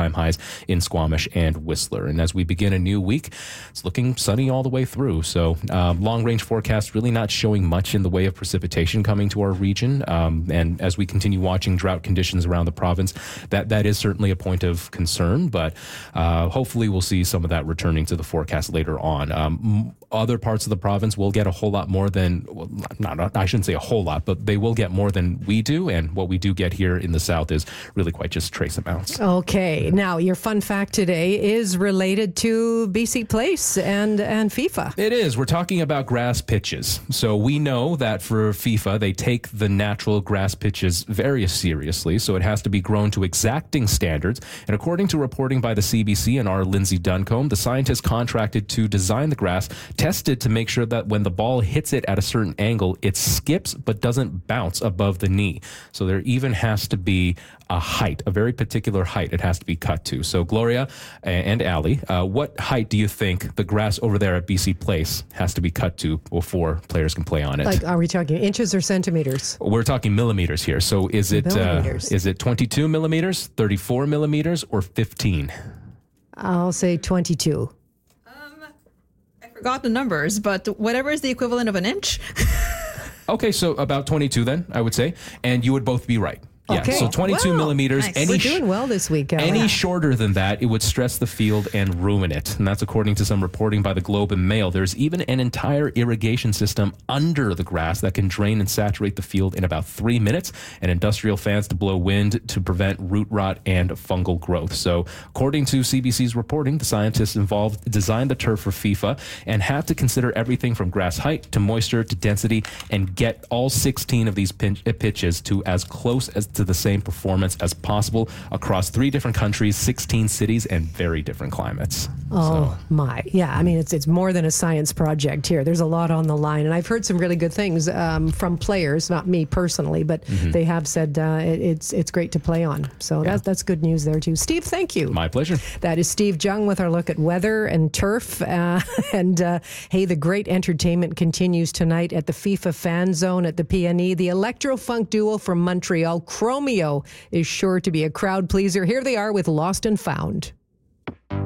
all-time highs in Squamish and Whistler. And as we begin a new week, it's looking sunny all the way through. So long-range forecast really not showing much in the way of precipitation coming to our region. And as we continue watching drought conditions around the province, that is certainly a point of concern. But hopefully we'll see some of that returning to the forecast later on. Other parts of the province will get a whole lot more than, I shouldn't say a whole lot, but they will get more than we do. And what we do get here in the south is really quite just trace amounts. Okay. Now, your fun fact today is related to BC Place and FIFA. It is. We're talking about grass pitches. So we know that for FIFA, they take the natural grass pitches very seriously. So it has to be grown to exacting standards. And according to reporting by the CBC and our Lindsay Duncombe, the scientists contracted to design the grass tested to make sure that when the ball hits it at a certain angle, it skips but doesn't bounce above the knee. So there even has to be a height, a very particular height it has to be cut to. So Gloria and Ali, what height do you think the grass over there at BC Place has to be cut to before players can play on it? Like, are we talking inches or centimeters? We're talking millimeters here. So is it 22 millimeters, 34 millimeters, or 15? I'll say 22. Forgot the numbers, but whatever is the equivalent of an inch. Okay, so about 22 then, I would say. And you would both be right. Yeah, okay. So 22 millimeters. Nice. We're doing well this week. Any shorter than that, it would stress the field and ruin it. And that's according to some reporting by the Globe and Mail. There's even an entire irrigation system under the grass that can drain and saturate the field in about 3 minutes, and industrial fans to blow wind to prevent root rot and fungal growth. So according to CBC's reporting, the scientists involved designed the turf for FIFA and had to consider everything from grass height to moisture to density and get all 16 of these pitches to as close as to the same performance as possible across 3 different countries, 16 cities, and very different climates. My. Yeah, I mean, it's more than a science project here. There's a lot on the line. And I've heard some really good things from players, not me personally, but they have said it's great to play on. So that's good news there, too. Steve, thank you. My pleasure. That is Steve Jung with our look at weather and turf. Hey, the great entertainment continues tonight at the FIFA Fan Zone at the PNE. The electro-funk duo from Montreal, Chromeo, is sure to be a crowd pleaser. Here they are with Lost and Found.